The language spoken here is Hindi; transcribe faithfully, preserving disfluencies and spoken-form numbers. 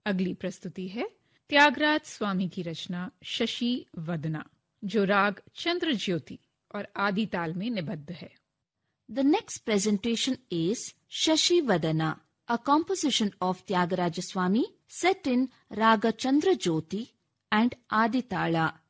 अगली प्रस्तुति है त्यागराज स्वामी की रचना शशि वदना, जो राग चंद्र ज्योति और आदि ताल में निबद्ध है। The next presentation is Shashi Vadana, a composition of Tyagaraja Swami set in Raga Chandra Jyoti and Aditala.